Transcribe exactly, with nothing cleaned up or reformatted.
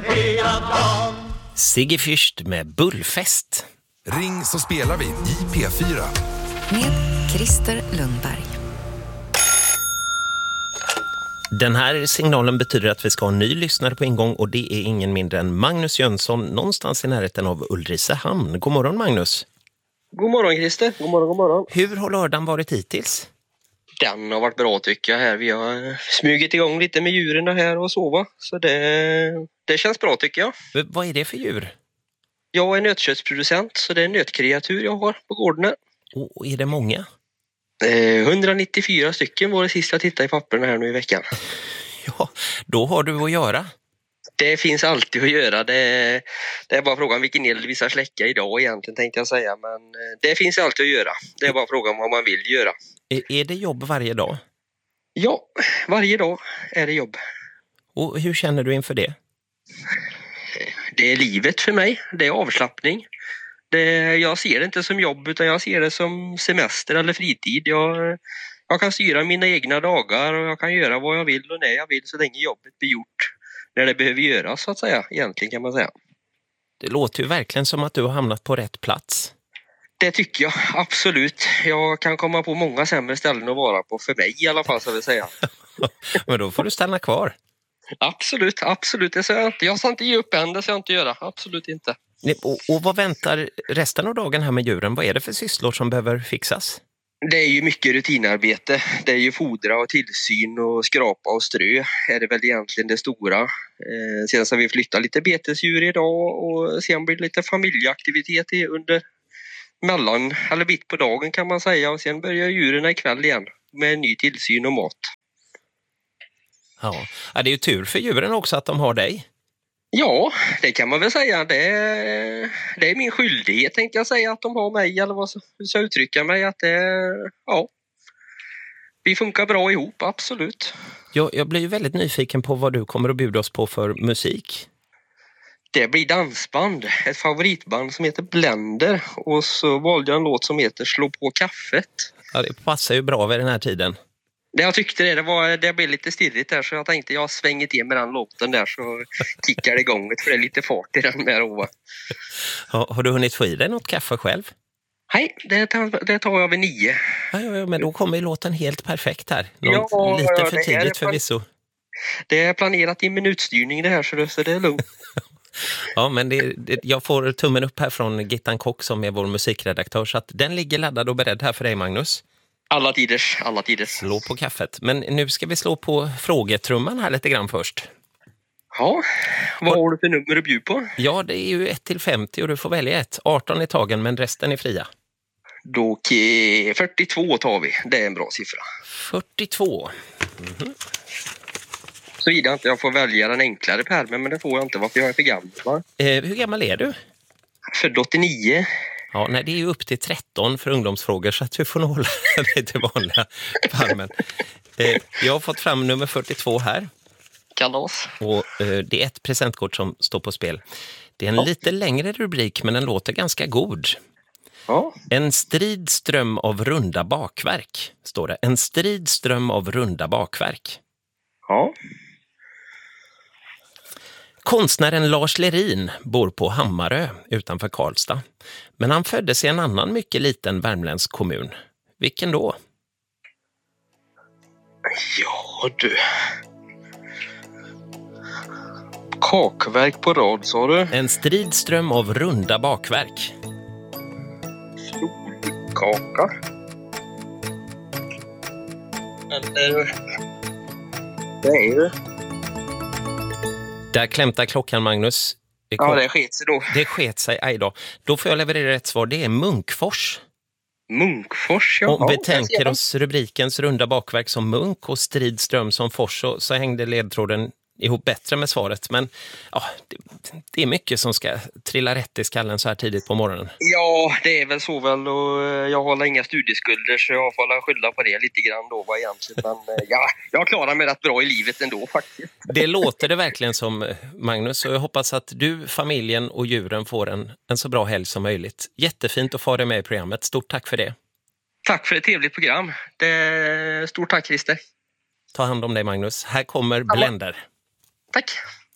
hela dagen. Sigge Fürst med Bullfest. Ring så spelar vi i P fyra. Med Christer Lundberg. Den här signalen betyder att vi ska ha en ny lyssnare på ingång och det är ingen mindre än Magnus Jönsson någonstans i närheten av Ulricehamn. God morgon Magnus. God morgon Christer, god morgon, god morgon. Hur har lördagen varit hittills? Den har varit bra tycker jag här. Vi har smugit igång lite med djuren här och sova. Så det, det känns bra tycker jag. V- vad är det för djur? Jag är nötköttsproducent så det är nötkreatur jag har på gården här. Och är det många? Eh, etthundranittiofyra stycken var det sista jag tittade i papperna här nu i veckan. Ja, då har du att göra. Det finns alltid att göra. Det, det är bara frågan vilken el vi ska släcka idag egentligen tänkte jag säga. Men det finns alltid att göra. Det är bara frågan vad man vill göra. Är, är det jobb varje dag? Ja, varje dag är det jobb. Och hur känner du inför det? Det är livet för mig. Det är avslappning. Det, jag ser det inte som jobb utan jag ser det som semester eller fritid. Jag, jag kan styra mina egna dagar och jag kan göra vad jag vill och när jag vill så länge jobbet blir gjort. När det behöver göras så att säga, egentligen kan man säga. Det låter ju verkligen som att du har hamnat på rätt plats. Det tycker jag, absolut. Jag kan komma på många sämre ställen att vara på för mig i alla fall så vill säga. Men då får du stanna kvar. Absolut, absolut. Det jag, inte. jag ska inte ge upp än, det ska jag inte göra. Absolut inte. Och, och vad väntar resten av dagen här med djuren? Vad är det för sysslor som behöver fixas? Det är ju mycket rutinarbete. Det är ju fodra och tillsyn och skrapa och strö är det väl egentligen det stora. Eh, sen så har vi flyttat lite betesdjur idag och sen blir det lite familjeaktivitet under mellan, eller mitt på dagen kan man säga. Och sen börjar djuren ikväll igen med ny tillsyn och mat. Ja, ja det är ju tur för djuren också att de har dig. Ja, det kan man väl säga. Det är, det är min skyldighet tänkte jag säga att de har mig eller vad så jag uttrycka mig att det, ja, vi funkar bra ihop, absolut. Jag, jag blir ju väldigt nyfiken på vad du kommer att bjuda oss på för musik. Det blir dansband, ett favoritband som heter Blender och så valde jag en låt som heter Slå på kaffet. Ja, det passar ju bra vid den här tiden. Det jag tyckte det, det, var, det blev lite stirrigt där så jag tänkte jag svänger till med den låten där så kickar det igång för det är lite fart i den med då. Har, har du hunnit få i dig något kaffe själv? Nej, det tar, det tar jag vid nio. Ja, ja, men då kommer ju låten helt perfekt här. Något Ja, lite ja, för det är tidigt plan- förvisso. Det är planerat i minutstyrning det här så det, så det är lugnt. Ja, men det, det, jag får tummen upp här från Gittan Kock som är vår musikredaktör så att den ligger laddad och beredd här för dig Magnus. Alla tiders, alla tiders. Slå på kaffet. Men nu ska vi slå på frågetrumman här lite grann först. Ja, vad har du för nummer att bjuda på? Ja, det är ju ett till femtio och du får välja ett. arton i tagen men resten är fria. Då okej, fyrtiotvå tar vi. Det är en bra siffra. fyrtiotvå. Mm-hmm. Så vidare inte jag får välja den enklare pärmen men det får jag inte varför jag är för gammal. Va? Eh, hur gammal är du? Född åttionio. Ja, nej, det är ju upp till tretton för ungdomsfrågor så att du får nog hålla dig till vanliga pärmen. Eh, jag har fått fram nummer fyrtiotvå här. Kalas. Och eh, det är ett presentkort som står på spel. Det är en ja. lite längre rubrik men den låter ganska god. Ja. En strid ström av runda bakverk, står det. En strid ström av runda bakverk. Ja. Konstnären Lars Lerin bor på Hammarö utanför Karlstad. Men han föddes i en annan mycket liten värmländsk kommun. Vilken då? Ja du. Kakverk på rad sa du? En strid ström av runda bakverk. Kaka. Eller... Det är ju... Där klämtar klockan, Magnus. Det ja, det sket sig då. Det sket sig, aj då. Då får jag leverera ett svar. Det är Munkfors. Munkfors, ja. Om vi tänker oss rubrikens runda bakverk som Munk och stridström som Fors så, så hängde ledtråden ihop bättre med svaret. Men ja, det, det är mycket som ska trilla rätt i skallen så här tidigt på morgonen. Ja, det är väl så väl. Och jag har inga studieskulder så jag får skylla på det lite grann då vad egentligen. Men ja, jag klarar mig rätt bra i livet ändå faktiskt. Det låter det verkligen som, Magnus. Och jag hoppas att du, familjen och djuren får en, en så bra helg som möjligt. Jättefint att få dig med i programmet. Stort tack för det. Tack för ett trevligt program. Det... Stort tack, Christer. Ta hand om dig, Magnus. Här kommer Blender. Tack.